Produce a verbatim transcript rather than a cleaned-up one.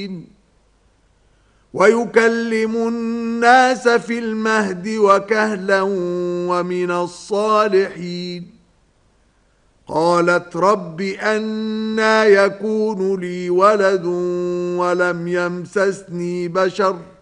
مبين ويكلم الناس في المهد وكهلا ومن الصالحين قالت رب أنى يكون لي ولد ولم يمسسني بشر